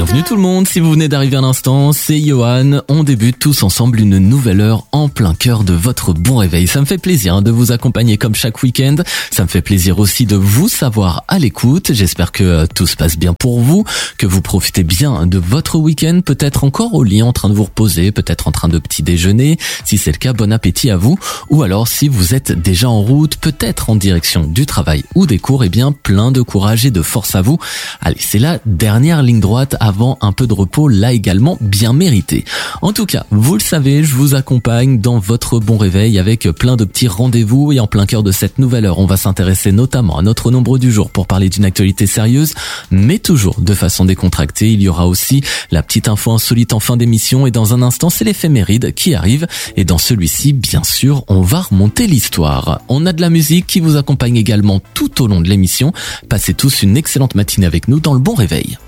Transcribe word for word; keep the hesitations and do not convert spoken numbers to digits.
Bienvenue tout le monde, si vous venez d'arriver à l'instant, c'est Johan. On débute tous ensemble une nouvelle heure en plein cœur de votre bon réveil. Ça me fait plaisir de vous accompagner comme chaque week-end. Ça me fait plaisir aussi de vous savoir à l'écoute. J'espère que tout se passe bien pour vous, que vous profitez bien de votre week-end, peut-être encore au lit en train de vous reposer, peut-être en train de petit déjeuner. Si c'est le cas, bon appétit à vous. Ou alors si vous êtes déjà en route, peut-être en direction du travail ou des cours, eh bien plein de courage et de force à vous. Allez, c'est la dernière ligne droite avant un peu de repos, là également bien mérité. En tout cas, vous le savez, je vous accompagne dans votre bon réveil avec plein de petits rendez-vous et en plein cœur de cette nouvelle heure, on va s'intéresser notamment à notre nombre du jour pour parler d'une actualité sérieuse, mais toujours de façon décontractée. Il y aura aussi la petite info insolite en fin d'émission et dans un instant, c'est l'éphéméride qui arrive et dans celui-ci, bien sûr, on va remonter l'histoire. On a de la musique qui vous accompagne également tout au long de l'émission. Passez tous une excellente matinée avec nous dans le bon réveil.